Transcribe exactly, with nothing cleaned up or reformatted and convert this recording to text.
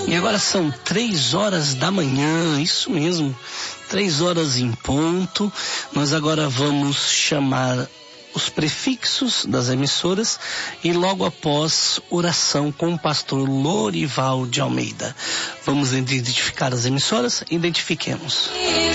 E agora são três horas da manhã, isso mesmo, três horas em ponto. Nós agora vamos chamar os prefixos das emissoras e logo após oração com o pastor Lorival de Almeida. Vamos identificar as emissoras? Identifiquemos.